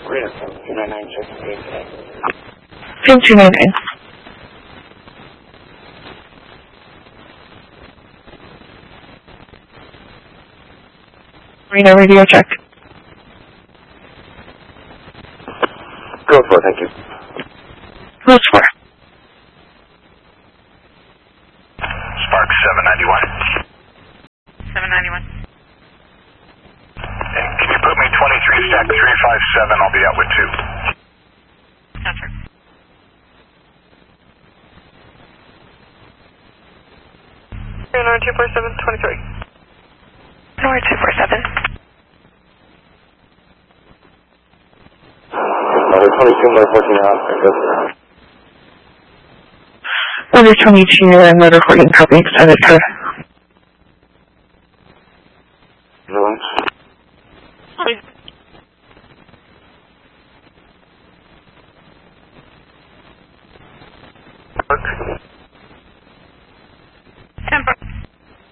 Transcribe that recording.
Reno 299, check the date today. Pin 299. Reno radio check. Code 4, thank you. Code 4. Spark 791. 791. And can you put me 23 stack 357? I'll be out with 2. That's right. Nor 247, 23. Nor 247. Number 22, motor 14 out. Number 22 and motor 14 copy extended, sir.